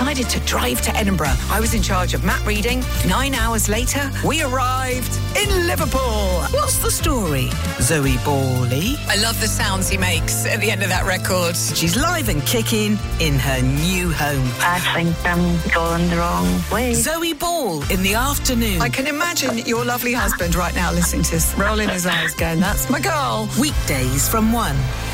decided to drive to Edinburgh. I was in charge of map reading. 9 hours later, we arrived in Liverpool. What's the story, Zoe Bawley? I love the sounds he makes at the end of that record. She's live and kicking in her new home. I think I'm going the wrong way. Zoe Ball in the afternoon. I can imagine your lovely husband right now listening to this, rolling his eyes going, that's my girl. Weekdays from 1.